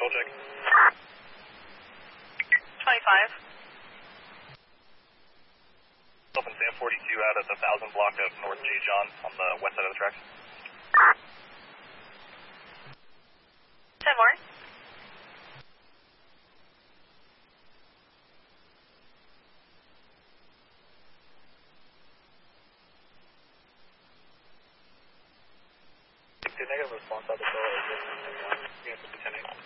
control check. 25. Open Sam 42 out at the 1000 block of North J. John on the west side of the tracks. 10 more. Negative response out the door. Unit 10-8.